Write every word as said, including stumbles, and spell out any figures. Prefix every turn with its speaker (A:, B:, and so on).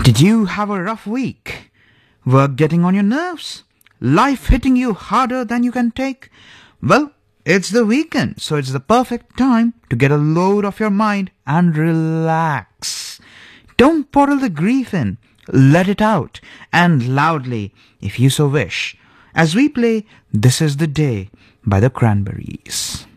A: Did you have a rough week? Work getting on your nerves? Life hitting you harder than you can take? Well, it's the weekend, so it's the perfect time to get a load off your mind and relax. Don't bottle the grief in. Let it out, and loudly, if you so wish, as we play This Is the Day by the Cranberries.